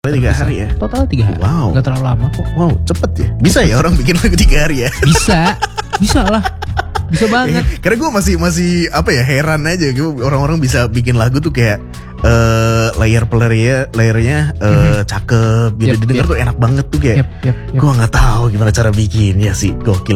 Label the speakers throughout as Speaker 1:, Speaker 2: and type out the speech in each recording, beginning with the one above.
Speaker 1: 3 hari ya?
Speaker 2: Total 3 hari.
Speaker 1: Wow.
Speaker 2: Gak terlalu lama kok.
Speaker 1: Wow, cepet ya? Bisa ya orang bikin lagu 3 hari ya?
Speaker 2: Bisa lah. Bisa banget.
Speaker 1: Karena gue masih apa ya, heran aja gitu orang-orang bisa bikin lagu tuh kayak layernya cakep gitu, didengar tuh enak banget tuh kayak. Gue nggak tahu gimana cara bikinnya sih. Gokil.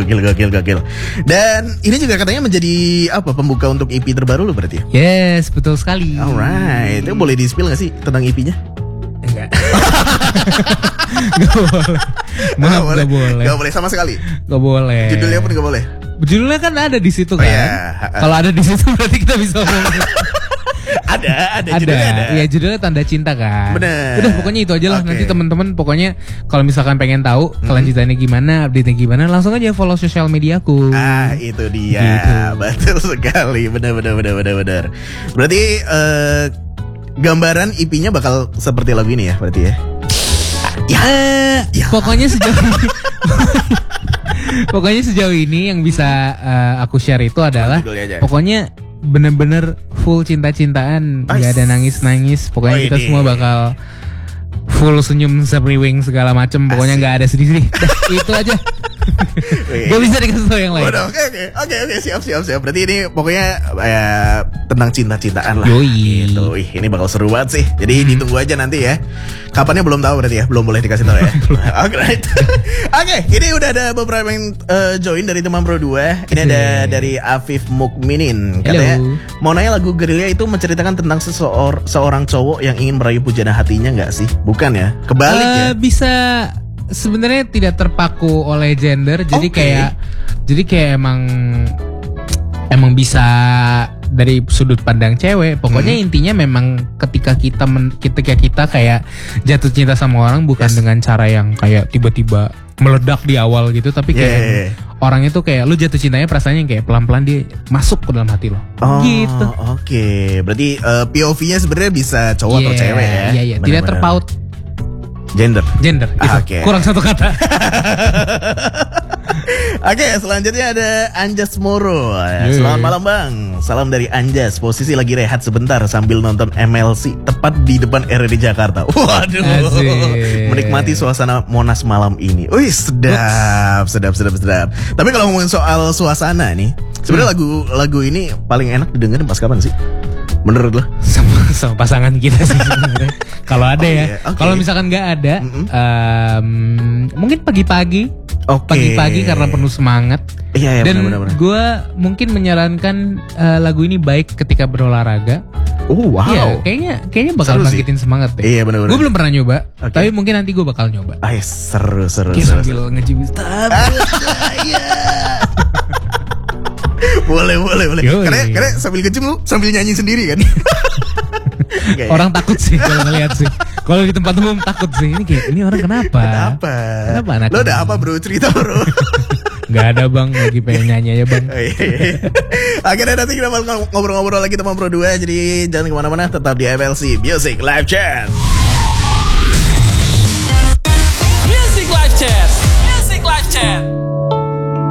Speaker 1: Dan ini juga katanya menjadi apa, pembuka untuk EP terbaru lo berarti ya?
Speaker 2: Yes, betul sekali.
Speaker 1: Alright, itu boleh di-spill gak sih tentang EP-nya?
Speaker 2: Enggak. Gak boleh. Maaf, gak boleh.
Speaker 1: Gak boleh sama sekali.
Speaker 2: Gak boleh.
Speaker 1: Judulnya pun gak boleh.
Speaker 2: Judulnya kan ada di situ kan.
Speaker 1: Iya.
Speaker 2: Kalau ada di situ berarti kita bisa ngomong.
Speaker 1: ada. Judulnya ada.
Speaker 2: Iya, judulnya Tanda Cinta kan.
Speaker 1: Bener.
Speaker 2: Udah pokoknya itu aja lah.
Speaker 1: Okay.
Speaker 2: Nanti teman-teman pokoknya kalau misalkan pengen tahu kelanjutannya gimana, update-nya gimana, langsung aja follow sosial mediaku.
Speaker 1: Itu dia.
Speaker 2: Gitu.
Speaker 1: Betul sekali. Benar. Berarti gambaran EP-nya bakal seperti lagu ini ya berarti ya?
Speaker 2: Pokoknya sejauh ini yang bisa aku share itu adalah pokoknya bener-bener full cinta-cintaan, gak ada nangis-nangis. Pokoknya kita semua bakal full senyum semriwing segala macem. Pokoknya gak ada sedih-sedih. Itu aja. Gak bisa dikasih tau yang lain.
Speaker 1: Oke, siap. Berarti ini pokoknya tentang cinta-cintaan lah.
Speaker 2: Yoi.
Speaker 1: Gitu. Ini bakal seru banget sih. Jadi ditunggu aja nanti ya. Kapannya belum tahu berarti ya, belum boleh dikasih tahu ya. Oke, ini udah ada beberapa yang join dari teman Pro 2. Ini ada dari Afif Mukminin. Katanya mau nanya, lagu Gerilya itu menceritakan tentang seorang cowok yang ingin merayu pujana hatinya nggak sih? Bukan ya? Kebalik ya?
Speaker 2: Bisa. Sebenarnya tidak terpaku oleh gender, jadi kayak emang bisa dari sudut pandang cewek. Pokoknya intinya memang ketika kita kayak jatuh cinta sama orang bukan dengan cara yang kayak tiba-tiba meledak di awal gitu, tapi kayak orang itu kayak lu jatuh cintanya perasaannya kayak pelan-pelan dia masuk ke dalam hati lo. Gitu.
Speaker 1: Oke. Berarti POV-nya sebenarnya bisa cowok atau cewek ya?
Speaker 2: Iya. Tidak terpaut
Speaker 1: gender.
Speaker 2: Itu kurang satu kata.
Speaker 1: Oke, selanjutnya ada Anjas Moro. Selamat malam bang. Salam dari Anjas. Posisi lagi rehat sebentar sambil nonton MLC tepat di depan RRD Jakarta. Waduh. Asik. Menikmati suasana Monas malam ini. Wih, sedap. Tapi kalau ngomongin soal suasana nih, sebenarnya lagu ini paling enak didengar pas kapan sih? Menurut lo?
Speaker 2: Sama pasangan kita sih sebenarnya. Kalau ada Kalau misalkan nggak ada, mungkin pagi-pagi. Pagi-pagi karena penuh semangat. Iya, dan gue mungkin menyarankan lagu ini baik ketika berolahraga.
Speaker 1: Wow.
Speaker 2: Iya, kayaknya bakal bangkitin semangat deh.
Speaker 1: Iya, benar.
Speaker 2: Gue belum pernah nyoba, tapi mungkin nanti gue bakal nyoba.
Speaker 1: Seru.
Speaker 2: Sambil nge-gym.
Speaker 1: Boleh. Karena sambil nge-gym lu sambil nyanyi sendiri kan.
Speaker 2: Orang takut sih kalau ngeliat sih. Kalau di tempat umum takut sih. Ini orang kenapa anak
Speaker 1: lo udah apa bro, cerita bro?
Speaker 2: Gak ada bang, lagi pengen nyanyi aja bang.
Speaker 1: Akhirnya nanti kita bakal ngobrol-ngobrol lagi teman Pro 2. Jadi jangan kemana-mana, tetap di MLC Music Live Chat.